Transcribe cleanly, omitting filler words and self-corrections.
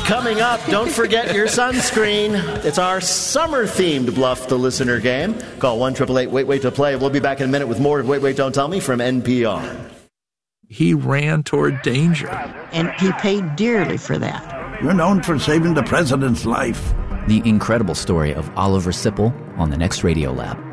Coming up, don't forget your sunscreen. It's our summer-themed Bluff the Listener game. Call 1-888-WAIT-WAIT to play. We'll be back in a minute with more of Wait, Wait, Don't Tell Me from NPR. He ran toward danger. And he paid dearly for that. You're known for saving the president's life. The incredible story of Oliver Sipple on the next Radio Lab.